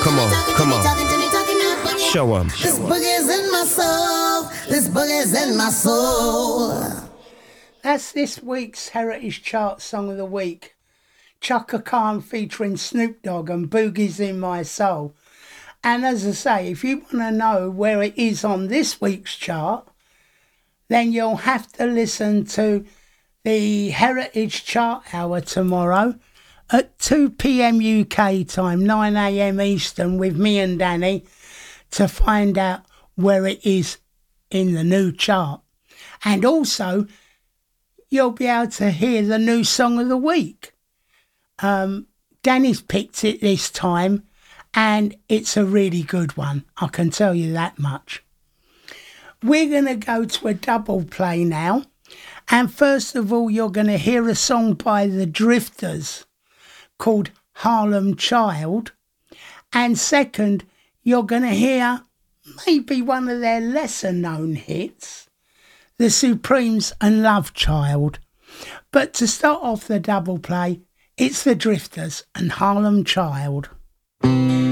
Come on, come on. Show 'em. This boogie's in my soul. This boogie's in my soul. That's this week's Heritage Chart Song of the Week. Chaka Khan featuring Snoop Dogg and Boogie's in My Soul. And as I say, if you want to know where it is on this week's chart, then you'll have to listen to the Heritage Chart Hour tomorrow at 2 p.m. UK time, 9 a.m. Eastern, with me and Danny to find out where it is in the new chart. And also, you'll be able to hear the new song of the week. Danny's picked it this time, and it's a really good one. I can tell you that much. We're going to go to a double play now. And first of all, you're going to hear a song by the Drifters called Harlem Child. And second, you're going to hear maybe one of their lesser known hits, The Supremes and Love Child. But to start off the double play, it's the Drifters and Harlem Child.